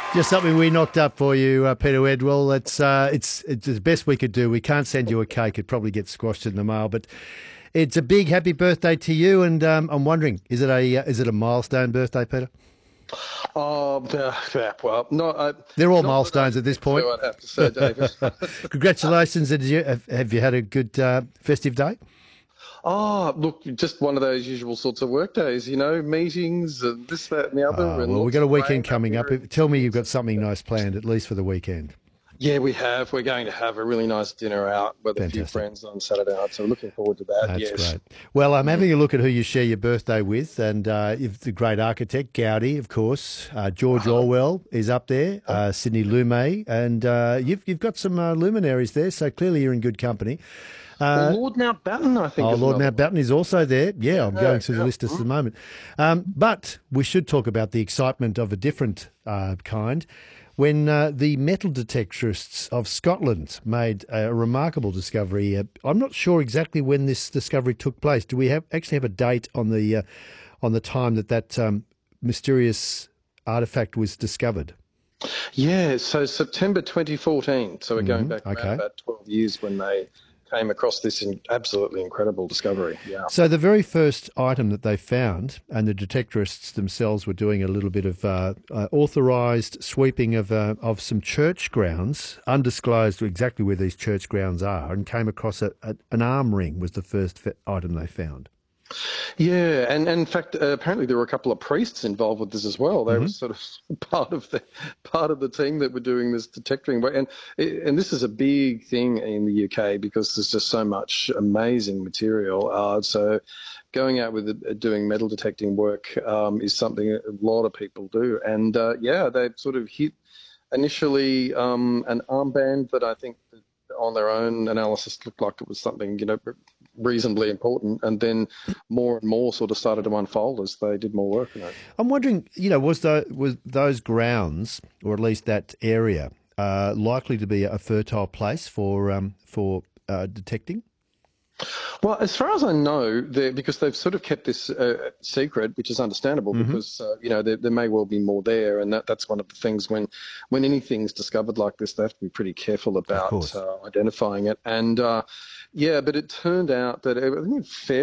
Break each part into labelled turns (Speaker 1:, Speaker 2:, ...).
Speaker 1: Just something we knocked up for you, Peter Edwell. It's the best we could do. We can't send you a cake; it'd probably get squashed in the mail. But it's a big happy birthday to you, and I'm wondering, is it a milestone birthday, Peter?
Speaker 2: Yeah, well, no,
Speaker 1: They're all
Speaker 2: not that I
Speaker 1: milestones at this
Speaker 2: expect
Speaker 1: point.
Speaker 2: to, I'd have to say, David.
Speaker 1: Congratulations! Have you had a good festive day?
Speaker 2: Look, just one of those usual sorts of work days, meetings and this, that, and the other, and
Speaker 1: Well, we've
Speaker 2: lots
Speaker 1: got a
Speaker 2: of
Speaker 1: weekend
Speaker 2: rain up
Speaker 1: coming up.
Speaker 2: here in
Speaker 1: Tell me
Speaker 2: Sydney.
Speaker 1: you've got
Speaker 2: So,
Speaker 1: something nice planned, at least for the weekend.
Speaker 2: yeah, we have. We're going to have a really nice dinner out with a few
Speaker 1: Fantastic.
Speaker 2: friends on Saturday night. So we're looking forward to that.
Speaker 1: That's
Speaker 2: Yes.
Speaker 1: great. Well, I'm having a look at who you share your birthday with, and you've the great architect Gaudi, of course. George Orwell is up there, Sidney Lumet, and you've got some luminaries there. So clearly you're in good company.
Speaker 2: Well, Lord Mountbatten, I think,
Speaker 1: Oh,
Speaker 2: is
Speaker 1: Lord
Speaker 2: another one.
Speaker 1: Mountbatten is also there. Yeah, I'm going
Speaker 2: Yeah,
Speaker 1: through the
Speaker 2: yeah.
Speaker 1: list at the moment. But we should talk about the excitement of a different kind when the metal detectorists of Scotland made a remarkable discovery. I'm not sure exactly when this discovery took place. Do we actually have a date on the time that mysterious artifact was discovered?
Speaker 2: Yeah, so September 2014. So we're going back around
Speaker 1: Okay.
Speaker 2: about 12 years when they came across this absolutely incredible discovery. Yeah.
Speaker 1: So the very first item that they found, and the detectorists themselves were doing a little bit of authorised sweeping of some church grounds, undisclosed exactly where these church grounds are, and came across an arm ring was the first item they found.
Speaker 2: Yeah, and in fact, apparently there were a couple of priests involved with this as well. They were sort of part of the team that were doing this detecting. And this is a big thing in the UK because there's just so much amazing material. So going out with doing metal detecting work is something a lot of people do. And yeah, they sort of hit initially an armband that I think on their own analysis looked like it was something, reasonably important, and then more and more sort of started to unfold as they did more work on it.
Speaker 1: I'm wondering, was those grounds, or at least that area, likely to be a fertile place for detecting?
Speaker 2: Well, as far as I know, because they've sort of kept this secret, which is understandable because there may well be more there, and that's one of the things when anything's discovered like this, they have to be pretty careful
Speaker 1: Of
Speaker 2: about
Speaker 1: course.
Speaker 2: identifying it. And yeah, but it turned out that I think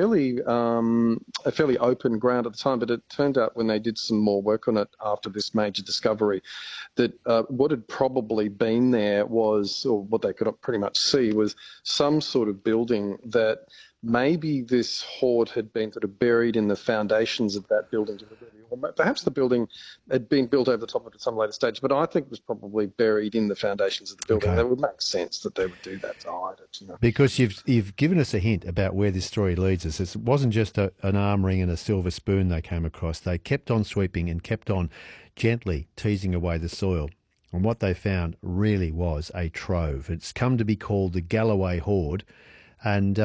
Speaker 2: a fairly open ground at the time. But it turned out when they did some more work on it after this major discovery, that what had probably been there was, or what they could pretty much see was some sort of building that maybe this hoard had been sort of buried in the foundations of that building, or perhaps the building had been built over the top of it at some later stage, but I think it was probably buried in the foundations of the building.
Speaker 1: Okay.
Speaker 2: That would make sense that they would do that to hide it.
Speaker 1: Because you've given us a hint about where this story leads us. It wasn't just an arm ring and a silver spoon they came across. They kept on sweeping and kept on gently teasing away the soil. And what they found really was a trove. It's come to be called the Galloway Hoard. And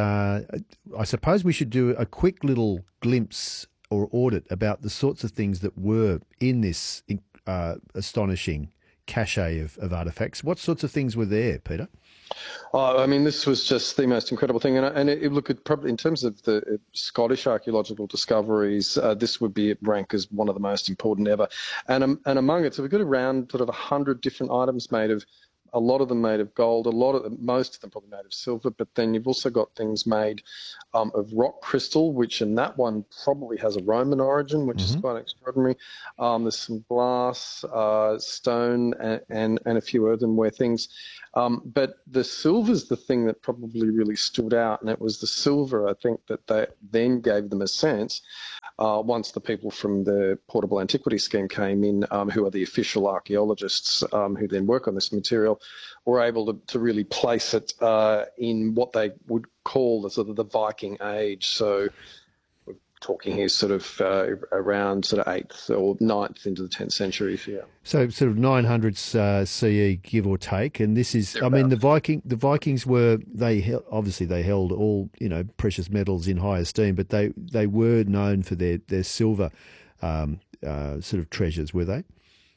Speaker 1: I suppose we should do a quick little glimpse or audit about the sorts of things that were in this astonishing cache of artefacts. What sorts of things were there, Peter?
Speaker 2: Oh, I mean, this was just the most incredible thing. Look, at probably in terms of the Scottish archaeological discoveries, this would be rank as one of the most important ever. And among it, so we've got around sort of 100 different items made of, a lot of them made of gold, most of them probably made of silver, but then you've also got things made of rock crystal, which in that one probably has a Roman origin, which is quite extraordinary. There's some glass, stone, and a few earthenware things. But the silver's the thing that probably really stood out, and it was the silver, I think, that they then gave them a sense once the people from the Portable Antiquity Scheme came in, who are the official archaeologists who then work on this material, were able to really place it in what they would call the sort of the Viking Age. So we're talking here sort of around sort of 8th or 9th into the 10th century. Yeah.
Speaker 1: So sort of 900s CE, give or take. And this is, I mean,
Speaker 2: Thereabout.
Speaker 1: the Vikings were, obviously they held all, precious metals in high esteem, but they were known for their silver sort of treasures, were they?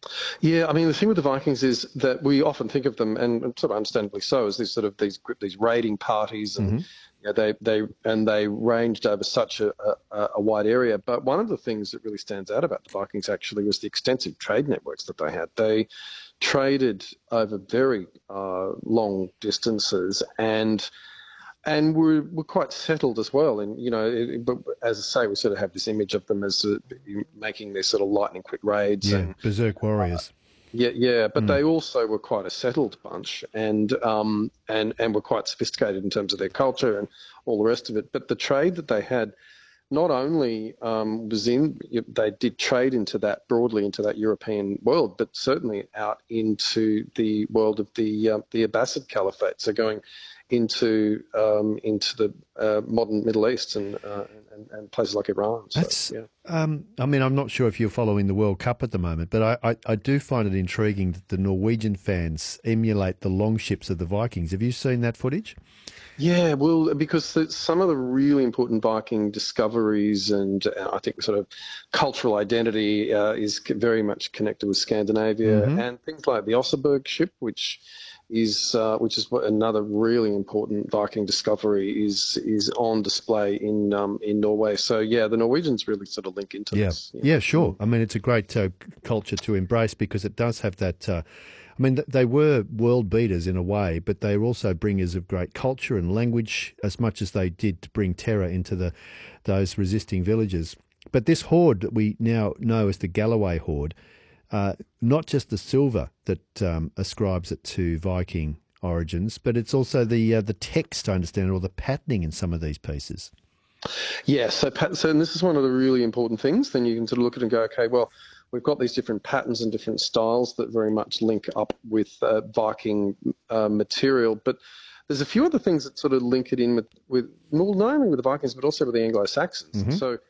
Speaker 2: Yeah, I mean, the thing with the Vikings is that we often think of them, and sort of understandably so, as these raiding parties, and
Speaker 1: Hmm.
Speaker 2: they ranged over such a wide area. But one of the things that really stands out about the Vikings actually was the extensive trade networks that they had. They traded over very long distances, and were quite settled as well. And but as I say, we sort of have this image of them as making their sort of lightning quick raids
Speaker 1: Yeah,
Speaker 2: and.
Speaker 1: berserk warriors.
Speaker 2: Yeah, yeah, but
Speaker 1: Mm.
Speaker 2: they also were quite a settled bunch, and were quite sophisticated in terms of their culture and all the rest of it. But the trade that they had not only they did trade into that broadly into that European world, but certainly out into the world of the Abbasid Caliphate. So going into the modern Middle East and places like Iran. So
Speaker 1: That's,
Speaker 2: yeah.
Speaker 1: I mean, I'm not sure if you're following the World Cup at the moment, but I do find it intriguing that the Norwegian fans emulate the longships of the Vikings. Have you seen that footage?
Speaker 2: Yeah, well, because some of the really important Viking discoveries and I think sort of cultural identity is very much connected with Scandinavia
Speaker 1: Hmm.
Speaker 2: and things like the Oseberg ship, which is what another really important Viking discovery is on display in Norway. So yeah, the Norwegians really sort of link into
Speaker 1: Yeah,
Speaker 2: this. Yeah.
Speaker 1: yeah, sure. I mean, it's a great culture to embrace because it does have that. I mean, they were world beaters in a way, but they were also bringers of great culture and language, as much as they did bring terror into those resisting villages. But this horde that we now know as the Galloway horde, not just the silver that ascribes it to Viking origins, but it's also the text, I understand, or the patterning in some of these pieces.
Speaker 2: Yeah, so and this is one of the really important things. Then you can sort of look at it and go, okay, well, we've got these different patterns and different styles that very much link up with Viking material, but there's a few other things that sort of link it in with well, not only with the Vikings but also with the Anglo-Saxons.
Speaker 1: Hmm.
Speaker 2: So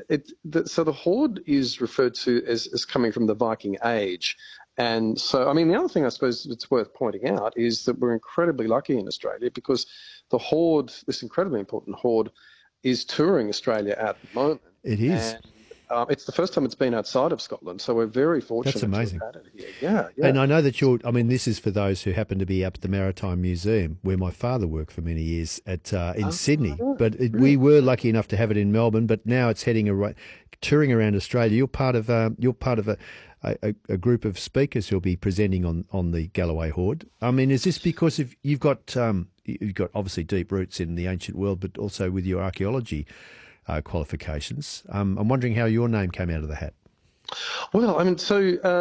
Speaker 2: so the horde is referred to as coming from the Viking Age. And so, I mean, the other thing I suppose it's worth pointing out is that we're incredibly lucky in Australia because the horde, this incredibly important horde, is touring Australia at the moment,
Speaker 1: It is.
Speaker 2: and it's the first time it's been outside of Scotland. So we're very
Speaker 1: That's
Speaker 2: fortunate to have
Speaker 1: amazing.
Speaker 2: had it here. Yeah,
Speaker 1: And
Speaker 2: yeah.
Speaker 1: I know that I mean, this is for those who happen to be up at the Maritime Museum, where my father worked for many years in
Speaker 2: Oh,
Speaker 1: Sydney.
Speaker 2: yeah,
Speaker 1: But we
Speaker 2: really?
Speaker 1: were lucky enough to have it in Melbourne. But now it's touring around Australia. You're part of a group of speakers who'll be presenting on the Galloway Horde. I mean, is this because of you've got obviously deep roots in the ancient world, but also with your archaeology qualifications? I'm wondering how your name came out of the hat.
Speaker 2: Well, I mean, so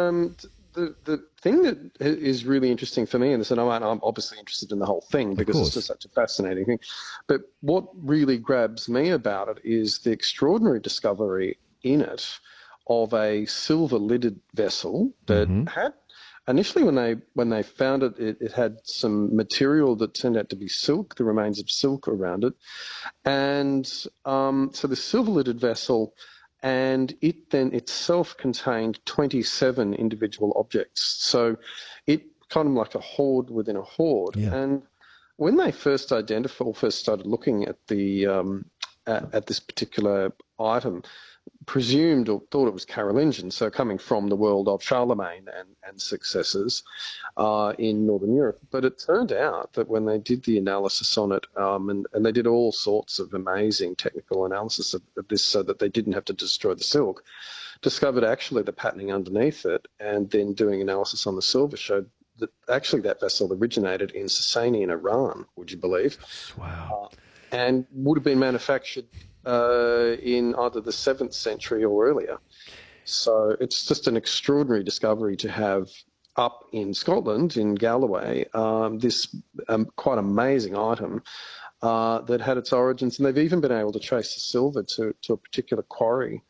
Speaker 2: the thing that is really interesting for me in this, and I'm obviously interested in the whole thing
Speaker 1: Of
Speaker 2: because it's
Speaker 1: course,
Speaker 2: just such a fascinating thing. But what really grabs me about it is the extraordinary discovery in it of a silver-lidded vessel that
Speaker 1: hmm
Speaker 2: had initially when they found it, it had some material that turned out to be silk, the remains of silk around it, and so the silver-lidded vessel and it then itself contained 27 individual objects. So it kind of like a hoard within a hoard.
Speaker 1: yeah.
Speaker 2: And when they first identified or first started looking at the at this particular item, presumed or thought it was Carolingian, so coming from the world of Charlemagne and successors in Northern Europe. But it turned out that when they did the analysis on it, and they did all sorts of amazing technical analysis of this so that they didn't have to destroy the silk, discovered actually the patterning underneath it, and then doing analysis on the silver showed that actually that vessel originated in Sasanian Iran, would you believe?
Speaker 1: Wow.
Speaker 2: And would have been manufactured in either the 7th century or earlier. So it's just an extraordinary discovery to have up in Scotland, in Galloway, this quite amazing item that had its origins. And they've even been able to trace the silver to a particular quarry